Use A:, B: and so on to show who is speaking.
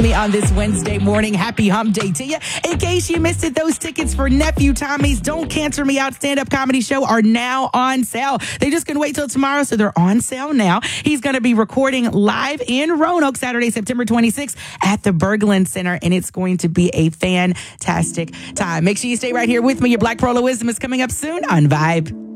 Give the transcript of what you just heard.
A: me on this Wednesday morning. Happy hump day to you. In case you missed it, those tickets for Nephew Tommy's Don't Cancel Me Out stand-up comedy show are now on sale. They just couldn't wait till tomorrow, so they're on sale now. He's going to be recording live in Roanoke Saturday, September 26th at the Berglund Center, and it's going to be a fantastic time. Make sure you stay right here with me. Your Black Pearl of Wisdom is coming up soon on Vibe.